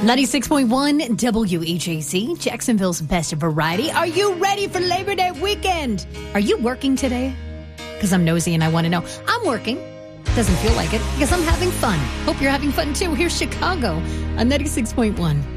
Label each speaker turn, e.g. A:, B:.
A: 96.1 WEJC, Jacksonville's best variety. Are you ready for Labor Day weekend? Are you working today? Because I'm nosy and I want to know. I'm working. Doesn't feel like it because I'm having fun. Hope you're having fun too. Here's Chicago on 96.1.